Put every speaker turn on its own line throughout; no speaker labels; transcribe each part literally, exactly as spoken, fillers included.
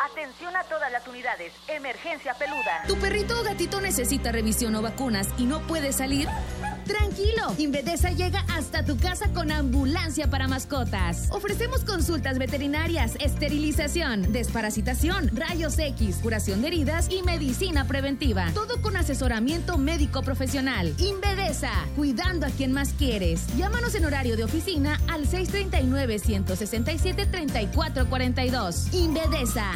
Atención a todas las unidades. Emergencia peluda.
¿Tu perrito o gatito necesita revisión o vacunas y no puede salir? Tranquilo, Invedesa llega hasta tu casa con ambulancia para mascotas. Ofrecemos consultas veterinarias, esterilización, desparasitación, rayos X, curación de heridas y medicina preventiva. Todo con asesoramiento médico profesional. Invedesa, cuidando a quien más quieres. Llámanos en horario de oficina al seis tres nueve, uno seis siete, tres cuatro cuatro dos. Invedesa.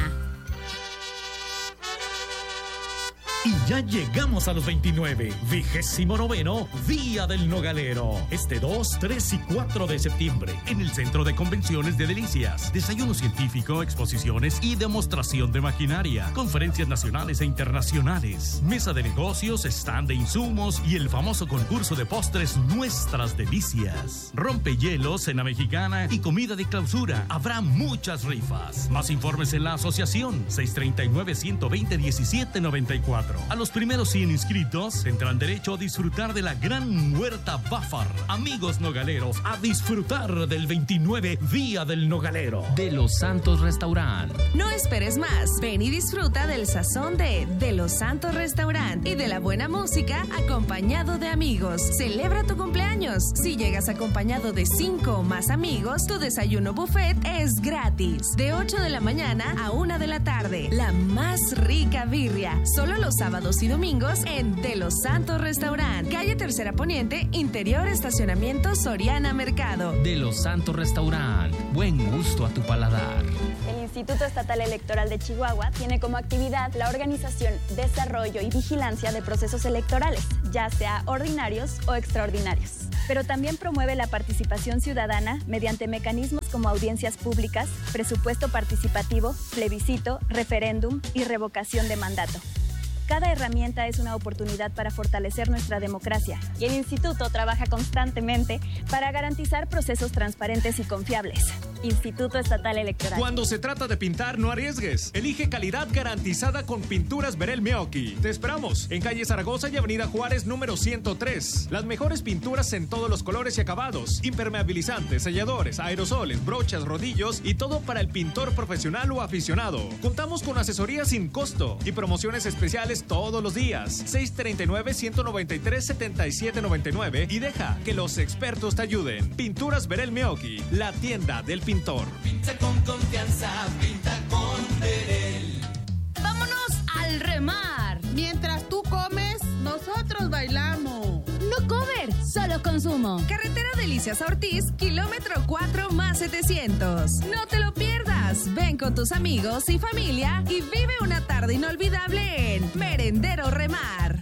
Y ya llegamos a los veintinueve, vigésimo noveno Día del Nogalero. Este dos, tres y cuatro de septiembre, en el Centro de Convenciones de Delicias. Desayuno científico, exposiciones y demostración de maquinaria. Conferencias nacionales e internacionales. Mesa de negocios, stand de insumos y el famoso concurso de postres Nuestras Delicias. Rompehielos, cena mexicana y comida de clausura. Habrá muchas rifas. Más informes en la asociación seis tres nueve, uno dos cero, uno siete nueve cuatro. A los primeros cien inscritos tendrán derecho a disfrutar de la gran huerta Bafar. Amigos nogaleros, a disfrutar del veintinueve Día del Nogalero.
De Los Santos Restaurant.
No esperes más. Ven y disfruta del sazón de De Los Santos Restaurant y de la buena música acompañado de amigos. Celebra tu cumpleaños. Si llegas acompañado de cinco o más amigos, tu desayuno buffet es gratis. De ocho de la mañana a una de la tarde. La más rica birria. Solo los sábados y domingos en De Los Santos Restaurant, calle Tercera Poniente, interior estacionamiento Soriana Mercado.
De Los Santos Restaurant, buen gusto a tu paladar.
El Instituto Estatal Electoral de Chihuahua tiene como actividad la organización, desarrollo y vigilancia de procesos electorales, ya sea ordinarios o extraordinarios. Pero también promueve la participación ciudadana mediante mecanismos como audiencias públicas, presupuesto participativo, plebiscito, referéndum y revocación de mandato. Cada herramienta es una oportunidad para fortalecer nuestra democracia y el Instituto trabaja constantemente para garantizar procesos transparentes y confiables. Instituto Estatal Electoral.
Cuando se trata de pintar, no arriesgues. Elige calidad garantizada con Pinturas Berel Meoqui. Te esperamos en calle Zaragoza y avenida Juárez número ciento tres. Las mejores pinturas en todos los colores y acabados. Impermeabilizantes, selladores, aerosoles, brochas, rodillos y todo para el pintor profesional o aficionado. Contamos con asesoría sin costo y promociones especiales todos los días. seis tres nueve, uno nueve tres, siete siete nueve nueve y deja que los expertos te ayuden. Pinturas Berel Meoqui, la tienda del pintor.
Pinta con confianza, pinta con Berel.
¡Vámonos al remar!
Mientras tú comes, nosotros bailamos.
No comer, solo consumo.
Carretera Delicias Ortiz, kilómetro cuatro más setecientos. No te lo pierdas. Ven con tus amigos y familia y vive una tarde inolvidable en Merendero Remar.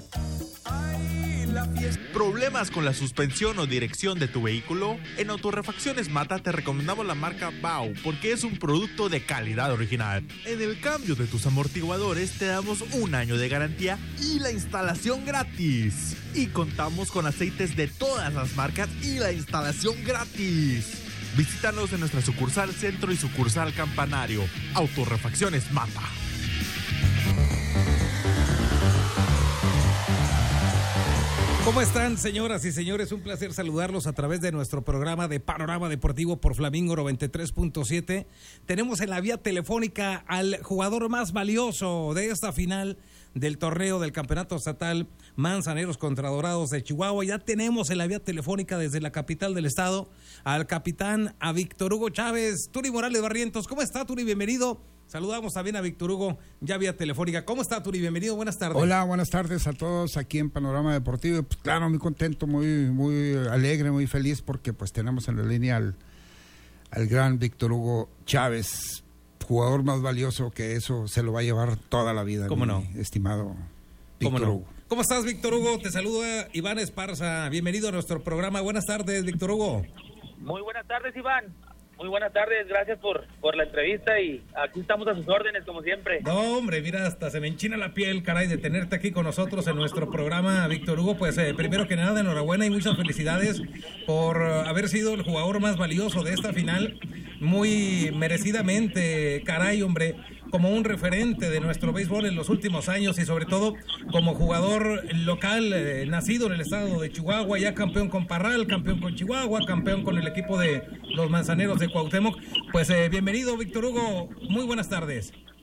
¿Problemas con la suspensión o dirección de tu vehículo? En Autorrefacciones Mata te recomendamos la marca Bau porque es un producto de calidad original. En el cambio de tus amortiguadores te damos un año de garantía y la instalación gratis. Y contamos con aceites de todas las marcas y la instalación gratis. Visítanos en nuestra sucursal Centro y sucursal Campanario. Autorrefacciones Mata.
¿Cómo están, señoras y señores? Un placer saludarlos a través de nuestro programa de Panorama Deportivo por Flamingo noventa y tres punto siete. Tenemos en la vía telefónica al jugador más valioso de esta final del torneo del Campeonato Estatal Manzaneros contra Dorados de Chihuahua. Ya tenemos en la vía telefónica desde la capital del estado al capitán, a Víctor Hugo Chávez. Turi Morales Barrientos, ¿cómo está, Turi? Bienvenido. Saludamos también a Víctor Hugo, ya vía telefónica. ¿Cómo está, Turi? Bienvenido, buenas tardes.
Hola, buenas tardes a todos aquí en Panorama Deportivo. Pues claro, muy contento, muy muy alegre, muy feliz porque pues tenemos en la línea al, al gran Víctor Hugo Chávez, jugador más valioso que eso se lo va a llevar toda la vida.
¿Cómo no?
Estimado
¿Cómo
Víctor
no?
Hugo.
¿Cómo estás, Víctor Hugo? Te saluda Iván Esparza. Bienvenido a nuestro programa. Buenas tardes, Víctor Hugo.
Muy buenas tardes, Iván. Muy buenas tardes, gracias por, por la entrevista y aquí estamos a sus órdenes como siempre.
No, hombre, mira, hasta se me enchina la piel, caray, de tenerte aquí con nosotros en nuestro programa, Víctor Hugo. Pues eh, primero que nada, enhorabuena y muchas felicidades por uh, haber sido el jugador más valioso de esta final, muy merecidamente, caray, hombre, como un referente de nuestro béisbol en los últimos años y sobre todo como jugador local, eh, nacido en el estado de Chihuahua, ya campeón con Parral, campeón con Chihuahua, campeón con el equipo de los Manzaneros de Cuauhtémoc. Pues eh, bienvenido, Víctor Hugo, muy buenas tardes.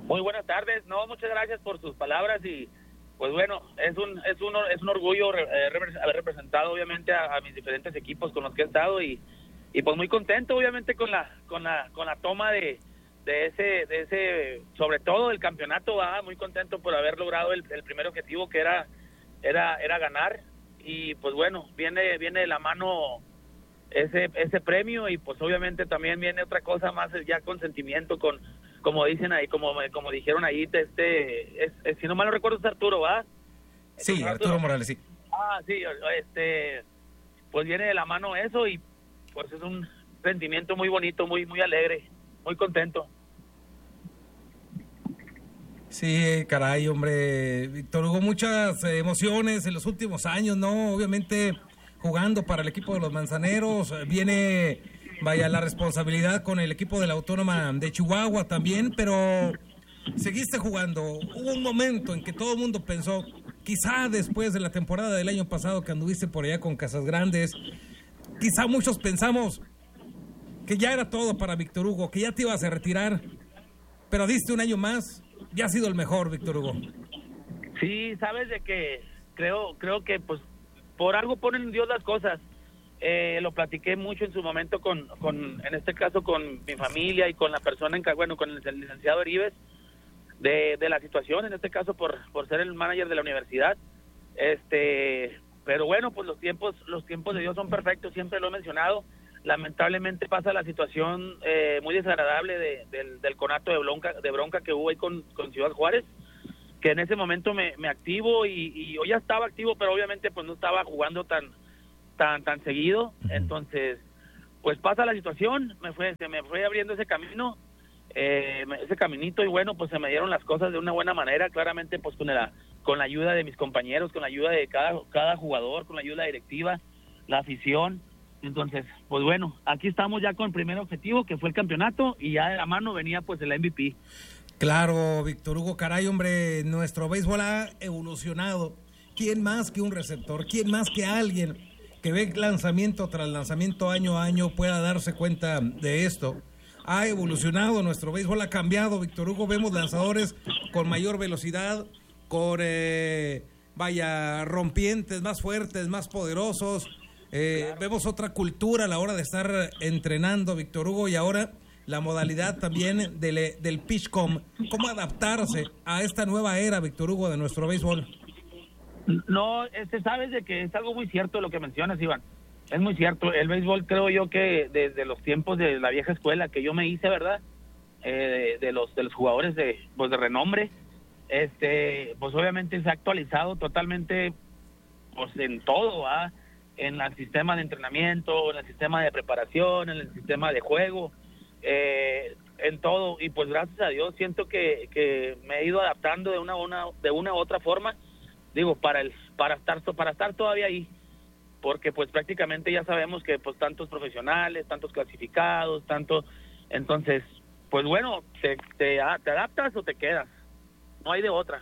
Muy buenas tardes. No, muchas gracias por sus palabras y pues bueno, es un es un, es un orgullo eh, haber representado obviamente a, a mis diferentes equipos con los que he estado y, y pues muy contento obviamente con la con la con la toma de de ese de ese sobre todo el campeonato, ¿verdad? Muy contento por haber logrado el, el primer objetivo que era era era ganar y pues bueno, viene viene de la mano ese ese premio y pues obviamente también viene otra cosa más ya con sentimiento, con como dicen ahí, como como dijeron ahí, este es, es, si no mal no recuerdo es Arturo, ¿va?
Sí, Arturo, Arturo Morales, sí.
Ah, sí, este pues viene de la mano eso y pues es un sentimiento muy bonito, muy muy alegre, muy contento.
Sí, caray, hombre, Víctor Hugo, muchas emociones en los últimos años, ¿no? Obviamente jugando para el equipo de los Manzaneros, viene, vaya, la responsabilidad con el equipo de la Autónoma de Chihuahua también, pero seguiste jugando. Hubo un momento en que todo el mundo pensó, quizá después de la temporada del año pasado que anduviste por allá con Casas Grandes, quizá muchos pensamos que ya era todo para Víctor Hugo, que ya te ibas a retirar, pero diste un año más, ya has sido el mejor, Víctor Hugo.
Sí, sabes de que creo creo que pues por algo ponen Dios las cosas. Eh, lo platiqué mucho en su momento con, con, en este caso con mi familia y con la persona en bueno, con el, el licenciado Heribes, de, de la situación, en este caso por, por ser el manager de la universidad. Este, pero bueno, pues los tiempos, los tiempos de Dios son perfectos, siempre lo he mencionado. Lamentablemente pasa la situación eh, muy desagradable de, del, del conato de bronca, de bronca que hubo ahí con, con Ciudad Juárez, que en ese momento me, me activo y, y yo ya estaba activo, pero obviamente pues no estaba jugando tan tan tan seguido. Entonces pues pasa la situación, me fue se me fue abriendo ese camino, eh, ese caminito y bueno, pues se me dieron las cosas de una buena manera, claramente pues con la con la ayuda de mis compañeros, con la ayuda de cada cada jugador, con la ayuda directiva, la afición. Entonces pues bueno, aquí estamos ya con el primer objetivo, que fue el campeonato, y ya de la mano venía pues el M V P.
Claro, Víctor Hugo, caray, hombre, nuestro béisbol ha evolucionado. ¿Quién más que un receptor? ¿Quién más que alguien que ve lanzamiento tras lanzamiento año a año pueda darse cuenta de esto? Ha evolucionado, nuestro béisbol ha cambiado, Víctor Hugo. Vemos lanzadores con mayor velocidad, con, eh, vaya, rompientes más fuertes, más poderosos. Eh, claro. Vemos otra cultura a la hora de estar entrenando, Víctor Hugo, y ahora la modalidad también del, del pitchcom. ¿Cómo adaptarse a esta nueva era, Víctor Hugo, de nuestro béisbol?
No, este, sabes de que es algo muy cierto lo que mencionas, Iván. Es muy cierto. El béisbol, creo yo que desde los tiempos de la vieja escuela que yo me hice, ¿verdad? Eh, de, de los de los jugadores de pues de renombre, este, pues obviamente se ha actualizado totalmente, pues en todo, ¿ah? En el sistema de entrenamiento, en el sistema de preparación, en el sistema de juego. Eh, en todo, y pues gracias a Dios siento que, que me he ido adaptando de una, una de una u otra forma, digo, para el para estar para estar todavía ahí, porque pues prácticamente ya sabemos que pues tantos profesionales, tantos clasificados, tanto, entonces pues bueno, te, te, te adaptas o te quedas, no hay de otra.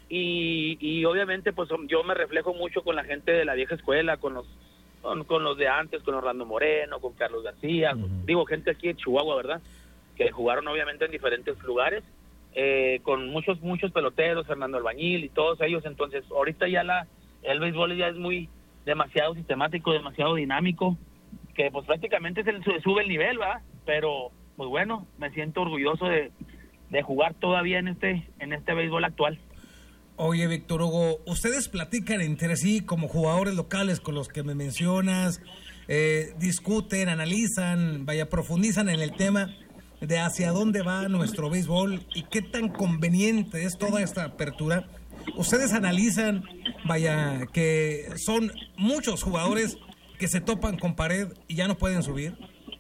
Y, y obviamente pues yo me reflejo mucho con la gente de la vieja escuela, con los Con, con los de antes, con Orlando Moreno, con Carlos García, uh-huh. con, digo, gente aquí en Chihuahua, ¿verdad? Que jugaron obviamente en diferentes lugares, eh, con muchos, muchos peloteros, Fernando Albañil y todos ellos. Entonces, ahorita ya la el béisbol ya es muy, demasiado sistemático, demasiado dinámico, que pues prácticamente se sube el nivel, ¿verdad? Pero, pues bueno, me siento orgulloso de, de jugar todavía en este, en este béisbol actual.
Oye, Víctor Hugo, ustedes platican entre sí como jugadores locales con los que me mencionas, eh, discuten, analizan, vaya, profundizan en el tema de hacia dónde va nuestro béisbol y qué tan conveniente es toda esta apertura. Ustedes analizan, vaya, que son muchos jugadores que se topan con pared y ya no pueden subir.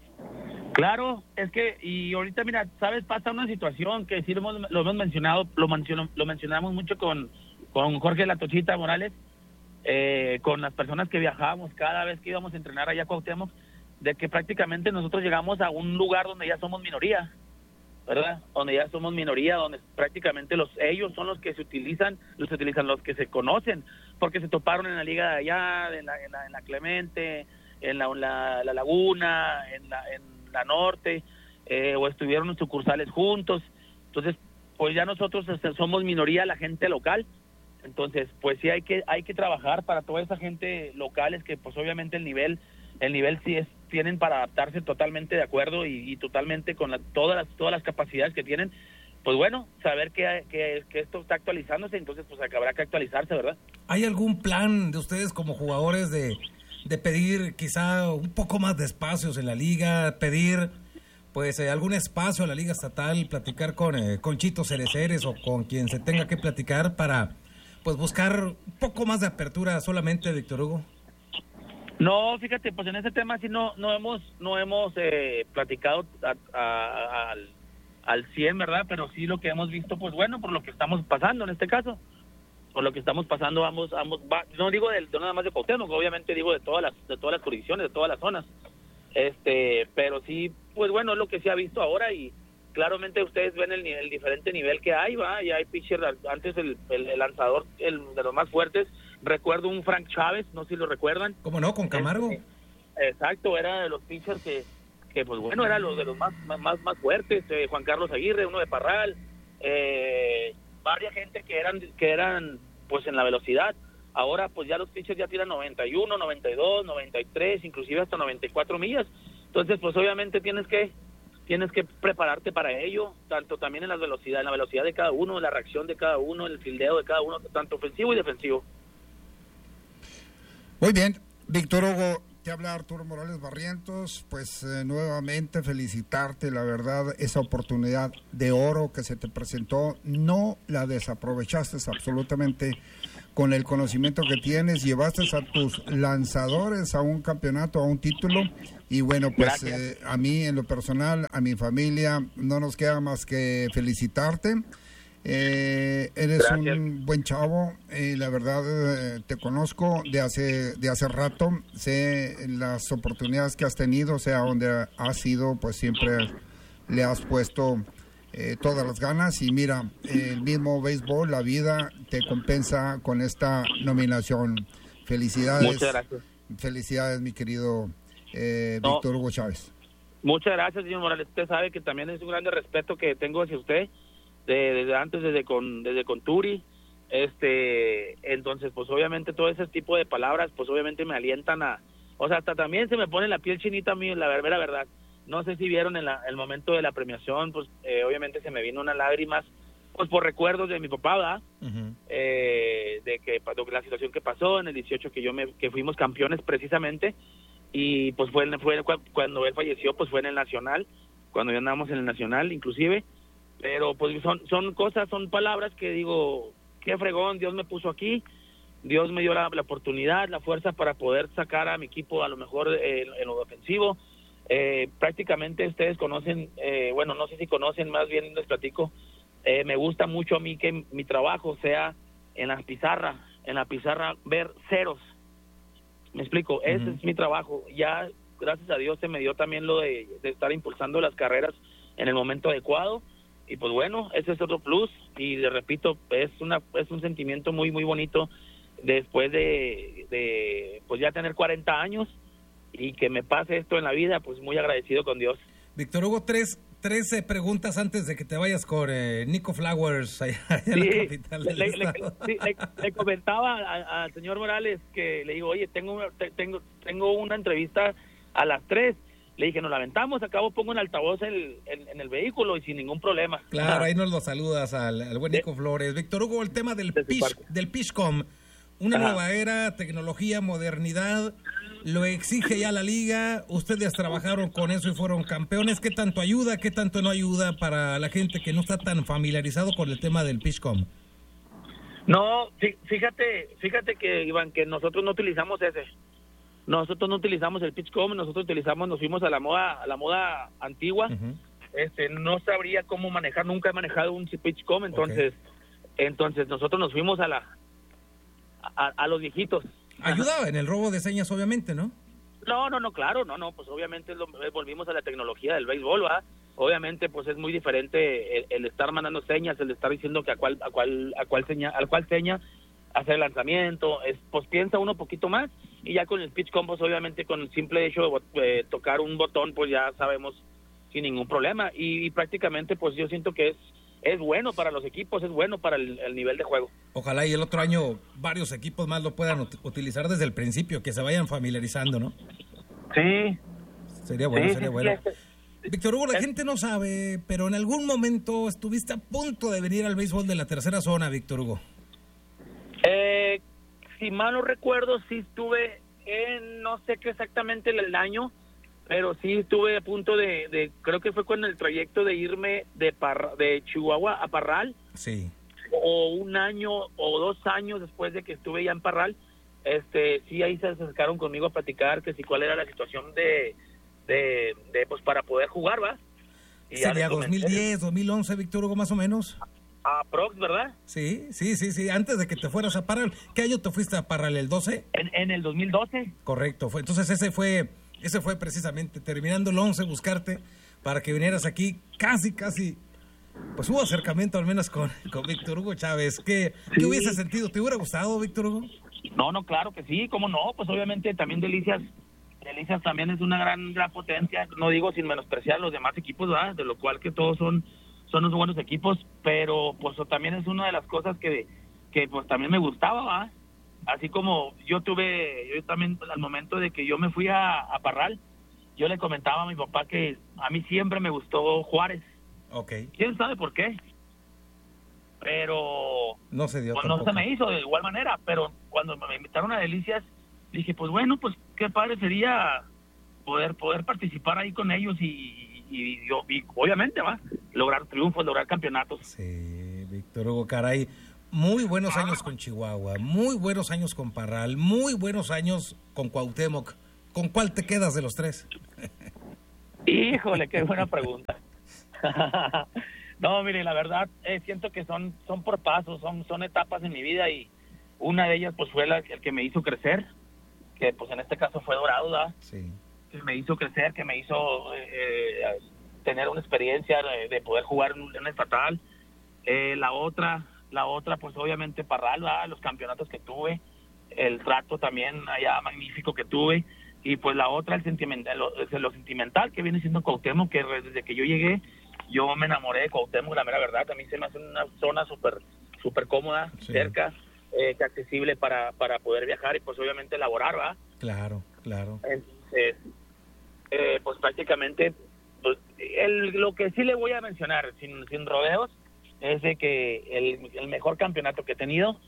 Claro, es que, y ahorita, mira, sabes, pasa una situación que sí lo hemos, lo hemos mencionado, lo, menciono, lo mencionamos mucho con, con Jorge La Tochita Morales, eh, con las personas que viajábamos cada vez que íbamos a entrenar allá a Cuauhtémoc, de que prácticamente nosotros llegamos a un lugar donde ya somos minoría, ¿verdad? Donde ya somos minoría, donde prácticamente los ellos son los que se utilizan, los utilizan los que se conocen, porque se toparon en la liga de allá, en la, en la, en la Clemente, en la, en la, la Laguna, en la... En la Norte, eh, o estuvieron en sucursales juntos. Entonces, pues ya nosotros este, somos minoría la gente local. Entonces, pues sí hay que hay que trabajar para toda esa gente locales que pues obviamente el nivel el nivel sí es tienen para adaptarse totalmente de acuerdo y, y totalmente con la, todas las todas las capacidades que tienen. Pues bueno, saber que, que, que esto está actualizándose, entonces pues habrá que actualizarse, ¿verdad?
¿Hay algún plan de ustedes como jugadores de, de pedir quizá un poco más de espacios en la liga, pedir pues eh, algún espacio a la liga estatal, platicar con, eh, con Chito Cereceres o con quien se tenga que platicar para pues buscar un poco más de apertura solamente, Víctor Hugo?
No, fíjate, pues en ese tema sí no no hemos no hemos eh, platicado a, a, a, al, al cien, ¿verdad? Pero sí lo que hemos visto, pues bueno, por lo que estamos pasando en este caso, por lo que estamos pasando, vamos, vamos va, no digo de, de nada más de Cuauhtémoc, obviamente digo de todas las de todas las jurisdicciones, de todas las zonas, este, pero sí, pues bueno, es lo que se ha visto ahora y claramente ustedes ven el, el diferente nivel que hay, va, y hay pitcher, antes el, el, el lanzador el de los más fuertes, recuerdo un Frank Chávez, no sé si lo recuerdan.
¿Cómo no? Con Camargo.
Este, exacto, era de los pitchers que, que pues bueno, era los de los más más más fuertes, eh, Juan Carlos Aguirre, uno de Parral, eh, varias gente que eran que eran pues en la velocidad. Ahora pues ya los pitchers ya tiran noventa y uno, noventa y dos, noventa y tres, inclusive hasta noventa y cuatro millas. Entonces pues obviamente tienes que tienes que prepararte para ello, tanto también en la velocidad, en la velocidad de cada uno, la reacción de cada uno, el fildeo de cada uno, tanto ofensivo y defensivo.
Muy bien, Víctor Hugo, te habla Arturo Morales Barrientos, pues eh, nuevamente felicitarte, la verdad, esa oportunidad de oro que se te presentó, no la desaprovechaste absolutamente con el conocimiento que tienes, llevaste a tus lanzadores a un campeonato, a un título, y bueno, pues eh, a mí en lo personal, a mi familia, no nos queda más que felicitarte. Eh, eres Gracias. Un buen chavo, y eh, la verdad eh, te conozco de hace de hace rato, sé las oportunidades que has tenido, o sea, donde has ido, pues siempre le has puesto eh, todas las ganas, y mira, eh, el mismo béisbol, la vida te compensa con esta nominación. Felicidades.
Muchas gracias.
Felicidades, mi querido eh, no. Víctor Hugo Chávez.
Muchas gracias, señor Morales. Usted sabe que también es un grande respeto que tengo hacia usted. Desde antes, desde con desde con Turi, este, entonces pues obviamente todo ese tipo de palabras pues obviamente me alientan a, o sea, hasta también se me pone la piel chinita a mí, la verdadera verdad. No sé si vieron en la, el momento de la premiación, pues eh, obviamente se me vino unas lágrimas, pues por recuerdos de mi papá, ¿verdad? Uh-huh. eh, de que de la situación que pasó en el dieciocho, que yo me que fuimos campeones precisamente, y pues fue, fue cuando él falleció, pues fue en el Nacional, cuando ya andábamos en el Nacional inclusive. Pero pues son son cosas, son palabras que digo, qué fregón, Dios me puso aquí, Dios me dio la, la oportunidad, la fuerza para poder sacar a mi equipo a lo mejor eh, en, en lo defensivo. Eh, prácticamente ustedes conocen, eh, bueno, no sé si conocen, más bien les platico, eh, me gusta mucho a mí que mi trabajo sea en la pizarra, en la pizarra ver ceros. Me explico, uh-huh. Ese es mi trabajo. Ya, gracias a Dios, se me dio también lo de, de estar impulsando las carreras en el momento adecuado. Y pues bueno, ese es otro plus, y le repito, es una es un sentimiento muy muy bonito después de, de pues ya tener cuarenta años y que me pase esto en la vida, pues muy agradecido con Dios.
Víctor Hugo, tres, trece preguntas antes de que te vayas con eh, Nico Flowers allá, allá sí, en la capital del
le,
estado.
Le, sí, le, le comentaba al señor Morales que le digo, oye, tengo, tengo, tengo una entrevista a las tres. Le dije, nos la aventamos, acabo pongo en altavoz el, en, en el vehículo y sin ningún problema.
Claro, ahí nos lo saludas al, al buen Nico de, Flores. Víctor Hugo, el tema del, pitch, del PitchCom, una Ajá. nueva era, tecnología, modernidad, lo exige ya la liga, ustedes trabajaron con eso y fueron campeones. ¿Qué tanto ayuda, qué tanto no ayuda para la gente que no está tan familiarizado con el tema del PitchCom?
No, fíjate, fíjate que, Iván, que nosotros no utilizamos ese. Nosotros no utilizamos el PitchCom, nosotros utilizamos, nos fuimos a la moda, a la moda antigua. Uh-huh. Este, no sabría cómo manejar, nunca he manejado un PitchCom, entonces, okay. entonces nosotros nos fuimos a la, a, a los viejitos.
Ayudaba en el robo de señas, obviamente, ¿no?
No, no, no, claro, no, no, pues obviamente lo, volvimos a la tecnología del béisbol, ¿verdad? Obviamente, pues es muy diferente el, el estar mandando señas, el estar diciendo que a cuál, a cuál, a cuál seña, a cuál seña hacer el lanzamiento, es, pues piensa uno poquito más, y ya con el PitchCom, pues obviamente con el simple hecho de eh, tocar un botón, pues ya sabemos sin ningún problema, y, y prácticamente pues yo siento que es es bueno para los equipos, es bueno para el, el nivel de juego.
Ojalá y el otro año varios equipos más lo puedan ut- utilizar desde el principio, que se vayan familiarizando, ¿no?
Sí.
Sería bueno,
Sí,
sería
sí,
bueno.
sí,
Víctor Hugo, la gente no sabe, pero en algún momento estuviste a punto de venir al béisbol de la tercera zona, Víctor Hugo.
Eh, si mal no recuerdo, sí estuve en, no sé qué exactamente el, el año, pero sí estuve a punto de, de, creo que fue con el trayecto de irme de, Parra, de Chihuahua a Parral.
Sí.
O un año o dos años después de que estuve ya en Parral, este, sí ahí se acercaron conmigo a platicar que si cuál era la situación de, de, de pues para poder jugar, ¿va? Y
Sería dos mil diez, dos mil once, Víctor Hugo, más o menos.
A Prox, ¿verdad?
Sí, sí, sí, sí, antes de que te fueras a Parral. ¿Qué año te fuiste a Parral? ¿El doce?
En, en el dos mil doce.
Correcto, fue, entonces ese fue, ese fue precisamente, terminando el once, buscarte para que vinieras aquí, casi, casi, pues hubo acercamiento al menos con, con Víctor Hugo Chávez. ¿Qué,
Sí.
¿Qué hubiese sentido? ¿Te hubiera gustado, Víctor Hugo?
No, no, claro que sí, cómo no, pues obviamente también Delicias, Delicias también es una gran, gran potencia, no digo sin menospreciar los demás equipos, ¿verdad? De lo cual que todos son, son unos buenos equipos, pero pues también es una de las cosas que, que pues también me gustaba, ¿verdad? Así como yo tuve, yo también al momento de que yo me fui a, a Parral, yo le comentaba a mi papá que a mí siempre me gustó Juárez.
Ok.
¿Quién sabe por qué? Pero
no se dio
pues no
tampoco.
se me hizo de igual manera, pero cuando me invitaron a Delicias dije, pues bueno, pues qué padre sería poder poder participar ahí con ellos y, y, yo y obviamente va lograr triunfos, lograr campeonatos.
Sí, Víctor Hugo, caray, muy buenos años con Chihuahua, muy buenos años con Parral, muy buenos años con Cuauhtémoc. ¿Con cuál te quedas de los tres?
Híjole, qué buena pregunta. No, mire, la verdad, eh, siento que son son por pasos, son son etapas en mi vida y una de ellas pues fue la, el que me hizo crecer, que pues en este caso fue Dorado, ¿verdad?
Sí.
Que me hizo crecer, que me hizo eh, tener una experiencia de, de poder jugar en un estatal. Eh, la otra, la otra pues obviamente Parral, ¿verdad? Los campeonatos que tuve, el trato también allá magnífico que tuve. Y pues la otra, el sentimental, lo, lo sentimental que viene siendo Cuauhtémoc, que desde que yo llegué, yo me enamoré de Cuauhtémoc, la mera verdad. A mí se me hace una zona súper súper cómoda,
Sí.
cerca, eh, accesible para, para poder viajar y pues obviamente laborar, ¿va?
Claro, claro.
Entonces, eh, pues prácticamente, pues, el, lo que sí le voy a mencionar, sin, sin rodeos, es de que el, el mejor campeonato que he tenido,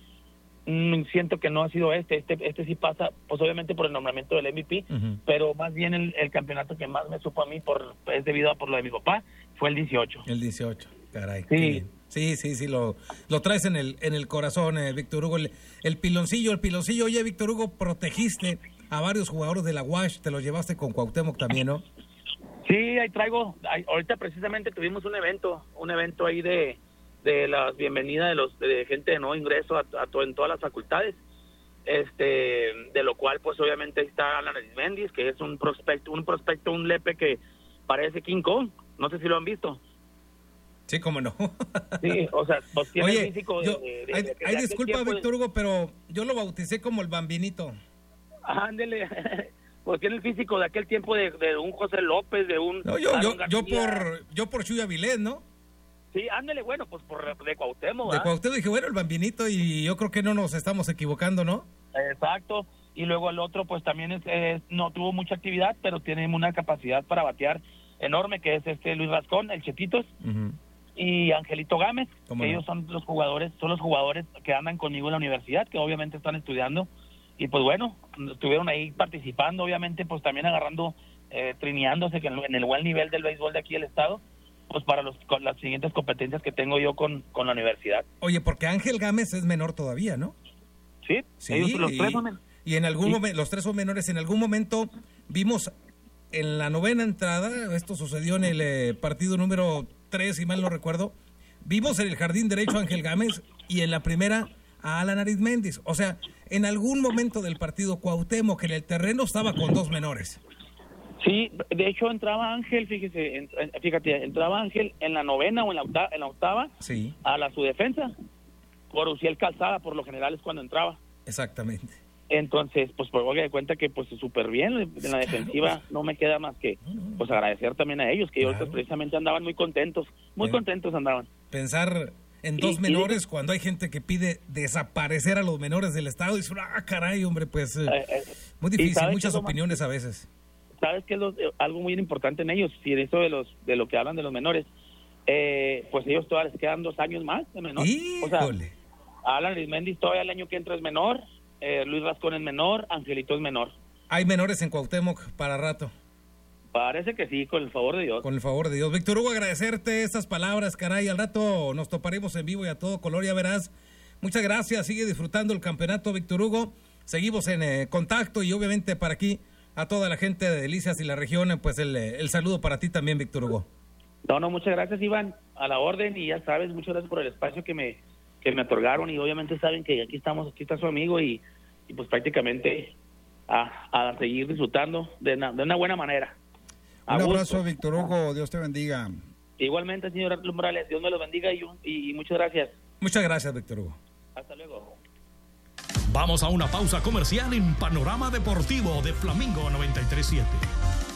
siento que no ha sido este, este este sí pasa, pues obviamente por el nombramiento del M V P,
Uh-huh.
pero más bien el, el campeonato que más me supo a mí por es debido a por lo de mi papá, fue el dieciocho.
El dieciocho, caray.
Sí.
qué bien. Sí, sí, sí, lo, lo traes en el en el corazón, eh, Víctor Hugo. El, el piloncillo, el piloncillo. Oye, Víctor Hugo, protegiste a varios jugadores de la U A S H, te los llevaste con Cuauhtémoc también, ¿no?
Sí, ahí traigo, ahí, ahorita precisamente tuvimos un evento, un evento ahí de de la bienvenida de los de gente de nuevo ingreso a, a to, en todas las facultades, este de lo cual pues obviamente está Alan Arismendi, que es un prospecto, un prospecto, un lepe que parece King Kong, no sé si lo han visto.
Sí, cómo no.
Sí, o sea, pues tiene
Oye,
el físico de,
yo,
de- de-
ay,
de- de
ay,
aquel
disculpa,
tiempo de-
Víctor Hugo, pero yo lo bauticé como el Bambinito.
Ándele, pues tiene el físico de aquel tiempo de, de un José López, de un
No, yo, yo,
Aaron
yo
García.
por yo por Chuy Avilés, ¿no?
Sí, ándele, bueno, pues por de Cuauhtémoc,
De
¿verdad?
Cuauhtémoc dije, bueno, el Bambinito, y yo creo que no nos estamos equivocando, ¿no?
Exacto, y luego el otro pues también es, es- no tuvo mucha actividad, pero tiene una capacidad para batear enorme, que es este Luis Rascón, el Chetitos,
Ujú.
y Angelito Gámez,
¿Cómo
que
no?
ellos son los jugadores, son los jugadores que andan conmigo en la universidad, que obviamente están estudiando, y pues bueno, estuvieron ahí participando, obviamente pues también agarrando, eh, trineándose que en, en el buen nivel del béisbol de aquí del estado, pues para los, con las siguientes competencias que tengo yo con, con la universidad.
Oye, porque Ángel Gámez es menor todavía, ¿no?
Sí,
Sí,
ellos los
y,
tres son men-
y en algún
Sí.
momento, los tres son menores, en algún momento vimos en la novena entrada, esto sucedió en el eh, partido número tres, si mal no recuerdo, vimos en el jardín derecho a Ángel Gámez y en la primera a Alan Arismendi. O sea, en algún momento del partido Cuauhtémoc, que en el terreno estaba con dos menores.
Sí, de hecho entraba Ángel, fíjese, en- en- fíjate, entraba Ángel en la novena o en la octava, en la octava
Sí,
a la su defensa, por Uciel Calzada, por lo general es cuando entraba.
exactamente.
Entonces, pues por de cuenta que pues súper bien en la defensiva, no me queda más que pues agradecer también a ellos, que
Claro.
ellos precisamente andaban muy contentos, muy
Eh.
contentos andaban.
Pensar en dos
Y-
menores
y-
cuando hay gente que pide desaparecer a los menores del Estado, y dice, ah, caray, hombre, pues eh,
Eh, eh,
muy
y
difícil,
¿sabes
muchas
qué es lo más-
opiniones a veces.
¿Sabes qué es lo- algo muy importante en ellos? Si eso de los de lo que hablan de los menores, eh, pues ellos todavía les quedan dos años más de menor. O sea,
Híjole.
Alan Arismendi todavía el año que entra es menor, eh, Luis Rascón es menor, Angelito es menor.
Hay menores en Cuauhtémoc para rato.
Parece que sí, con el favor de Dios.
Con el favor de Dios. Víctor Hugo, agradecerte estas palabras, caray. Al rato nos toparemos en vivo y a todo color, ya verás. Muchas gracias. Sigue disfrutando el campeonato, Víctor Hugo. Seguimos en eh, contacto y obviamente para aquí, a toda la gente de Delicias y la región, pues el, eh, el saludo para ti también, Víctor Hugo.
No, no, muchas gracias, Iván, a la orden, y ya sabes, muchas gracias por el espacio que me que me otorgaron, y obviamente saben que aquí estamos, aquí está su amigo, y, y pues prácticamente a, a seguir disfrutando de una, de una buena manera. A
Un
gusto.
abrazo, Víctor Hugo, Dios te bendiga.
Igualmente, señor Arturo Morales, Dios me lo bendiga y, y, y muchas gracias.
Muchas gracias, Víctor Hugo.
Hasta luego.
Vamos a una pausa comercial en Panorama Deportivo de Flamingo noventa y tres punto siete.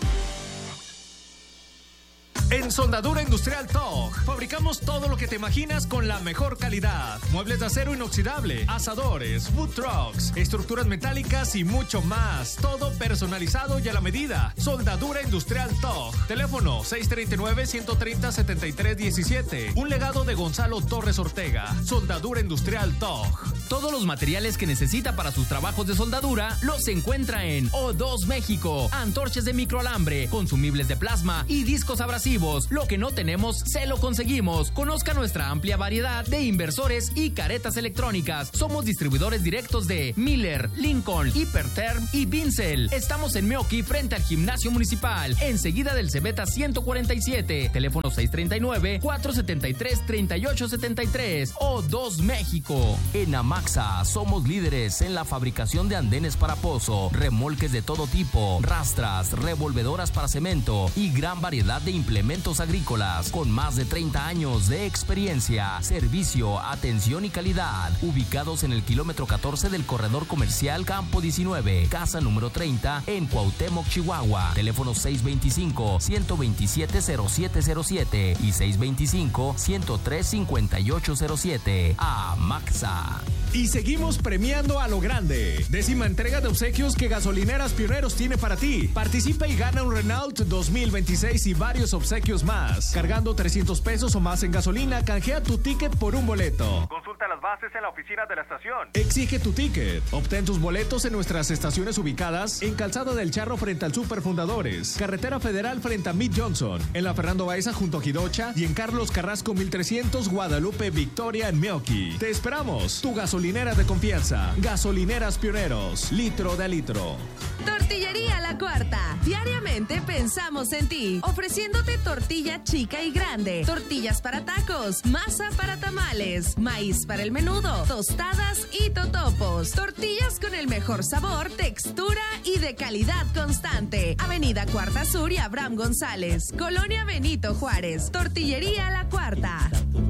En Soldadura Industrial T O G fabricamos todo lo que te imaginas con la mejor calidad. Muebles de acero inoxidable, asadores, food trucks, estructuras metálicas y mucho más. Todo personalizado y a la medida. Soldadura Industrial T O G. Teléfono seis treinta y nueve, ciento treinta, setenta y tres diecisiete. Un legado de Gonzalo Torres Ortega. Soldadura Industrial T O G.
Todos los materiales que necesita para sus trabajos de soldadura los encuentra en O dos México. Antorchas de microalambre, consumibles de plasma y discos abrasivos. Lo que no tenemos, se lo conseguimos. Conozca nuestra amplia variedad de inversores y caretas electrónicas. Somos distribuidores directos de Miller, Lincoln, Hiperterm y Vincel. Estamos en Meoqui frente al Gimnasio Municipal, enseguida del Cebeta ciento cuarenta y siete. Teléfono seis treinta y nueve, cuatro setenta y tres, treinta y ocho setenta y tres. O dos México. En Amaxa somos líderes en la fabricación de andenes para pozo, remolques de todo tipo, rastras, revolvedoras para cemento y gran variedad de implementos agrícolas con más de treinta años de experiencia, servicio, atención y calidad. Ubicados en el kilómetro catorce del corredor comercial Campo diecinueve, casa número treinta en Cuauhtémoc, Chihuahua. Teléfono seis veinticinco, ciento veintisiete, cero siete cero siete y seis veinticinco, ciento tres, cincuenta y ocho cero siete. Amaxa.
Y seguimos premiando a lo grande. Décima entrega de obsequios que Gasolineras Pioneros tiene para ti. Participa y gana un Renault dos mil veintiséis y varios obsequios más. Cargando trescientos pesos o más en gasolina, canjea tu ticket por un boleto.
Consulta las bases en la oficina de la estación.
Exige tu ticket. Obtén tus boletos en nuestras estaciones ubicadas en Calzada del Charro frente al Super Fundadores, Carretera Federal frente a Mid Johnson, en la Fernando Baeza junto a Jidocha y en Carlos Carrasco mil trescientos, Guadalupe Victoria en Meoqui. Te esperamos. Tu gasolinera de confianza. Gasolineras Pioneros. Litro de litro.
Tortillería La Cuarta. Diariamente pensamos en ti, ofreciéndote tortilla chica y grande, tortillas para tacos, masa para tamales, maíz para el menudo, tostadas y totopos. Tortillas con el mejor sabor, textura y de calidad constante. Avenida Cuarta Sur y Abraham González, Colonia Benito Juárez. Tortillería La Cuarta.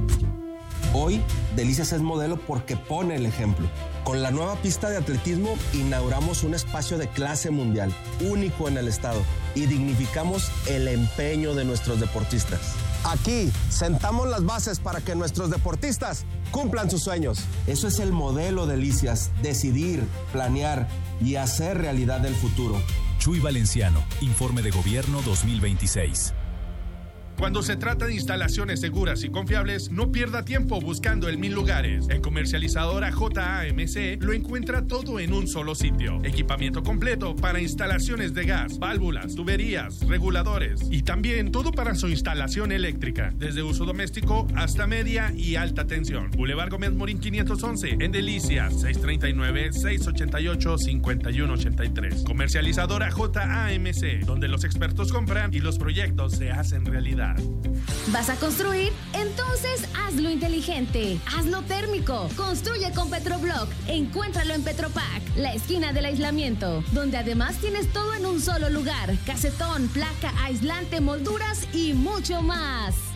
Hoy, Delicias es modelo porque pone el ejemplo. Con la nueva pista de atletismo inauguramos un espacio de clase mundial, único en el estado, y dignificamos el empeño de nuestros deportistas. Aquí sentamos las bases para que nuestros deportistas cumplan sus sueños. Eso es el modelo Delicias, decidir, planear y hacer realidad el futuro.
Chuy Valenciano, Informe de Gobierno dos mil veintiséis.
Cuando se trata de instalaciones seguras y confiables, no pierda tiempo buscando en mil lugares. En Comercializadora J A M C lo encuentra todo en un solo sitio. Equipamiento completo para instalaciones de gas, válvulas, tuberías, reguladores y también todo para su instalación eléctrica, desde uso doméstico hasta media y alta tensión. Boulevard Gómez Morín quinientos once, en Delicias, seis treinta y nueve, seis ochenta y ocho, cincuenta y uno ochenta y tres. Comercializadora J A M C, donde los expertos compran y los proyectos se hacen realidad.
¿Vas a construir? Entonces hazlo inteligente, hazlo térmico. Construye con Petroblock. Encuéntralo en Petropac, la esquina del aislamiento, donde además tienes todo en un solo lugar: casetón, placa, aislante, molduras y mucho más.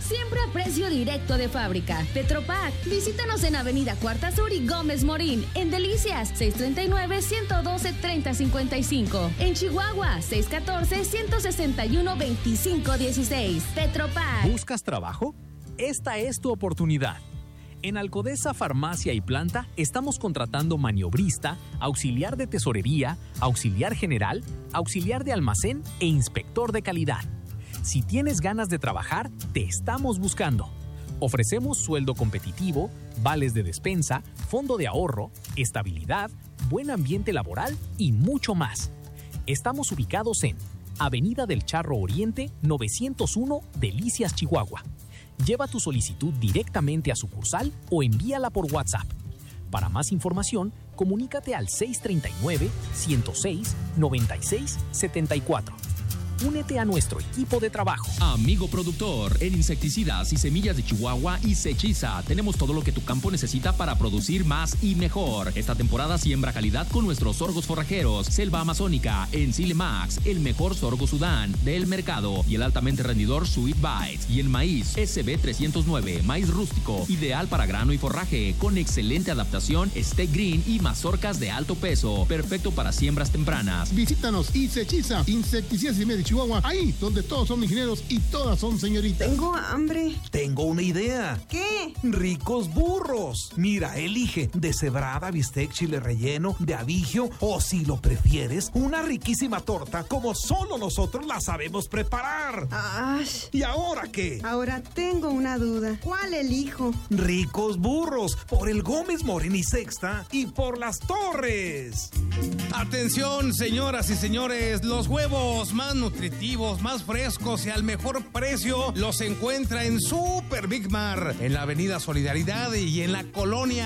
siempre a precio directo de fábrica. Petropac, visítanos en Avenida Cuarta Sur y Gómez Morín. En Delicias, seis treinta y nueve, ciento doce, treinta cincuenta y cinco. En Chihuahua, seis catorce, ciento sesenta y uno, veinticinco dieciséis. Petropac.
¿Buscas trabajo? Esta es tu oportunidad. En Alcodesa Farmacia y Planta estamos contratando maniobrista, auxiliar de tesorería, auxiliar general, auxiliar de almacén e inspector de calidad. Si tienes ganas de trabajar, te estamos buscando. Ofrecemos sueldo competitivo, vales de despensa, fondo de ahorro, estabilidad, buen ambiente laboral y mucho más. Estamos ubicados en Avenida del Charro Oriente, novecientos uno, Delicias, Chihuahua. Lleva tu solicitud directamente a sucursal o envíala por WhatsApp. Para más información, comunícate al seis treinta y nueve, ciento seis, noventa y seis, setenta y cuatro. Únete a nuestro equipo de trabajo.
Amigo productor, en insecticidas y semillas de Chihuahua y Sechiza tenemos todo lo que tu campo necesita para producir más y mejor. Esta temporada siembra calidad con nuestros sorgos forrajeros, Selva Amazónica, Encile Max, el mejor sorgo Sudán del mercado y el altamente rendidor Sweet Bites. Y el maíz S B trescientos nueve, maíz rústico, ideal para grano y forraje, con excelente adaptación, Steak Green y mazorcas de alto peso, perfecto para siembras tempranas.
Visítanos y Sechiza, insecticidas y medio Chihuahua, ahí donde todos son ingenieros y todas son señoritas.
Tengo hambre.
Tengo una idea.
¿Qué?
Ricos burros. Mira, elige deshebrada, bistec, chile relleno, de abigio o, si lo prefieres, una riquísima torta como solo nosotros la sabemos preparar.
Ay.
¿Y ahora qué?
Ahora tengo una duda. ¿Cuál elijo?
Ricos burros, por el Gómez Morín y Sexta y por Las Torres.
Atención, señoras y señores, los huevos más nutritivos, más frescos y al mejor precio los encuentra en Super Big Mar, en la Avenida Solidaridad y en la colonia